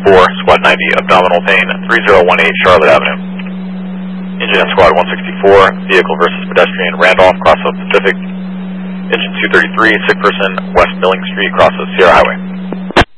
Squad 90, abdominal pain, 3018 Charlotte Avenue. Engine at Squad 164, vehicle versus pedestrian, Randolph, cross of Pacific. Engine 233, sick person, West Milling Street, cross of Sierra Highway.